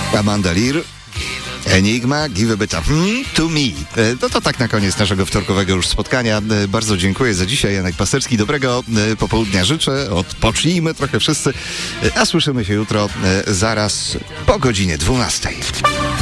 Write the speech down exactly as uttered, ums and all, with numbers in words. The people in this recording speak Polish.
Amanda Lear, Enigma, Give a Bit of hmm, to Me. No to tak na koniec naszego wtorkowego już spotkania. Bardzo dziękuję za dzisiaj. Janek Pasterski. Dobrego popołudnia życzę. Odpocznijmy trochę wszyscy. A słyszymy się jutro zaraz po godzinie dwunastej.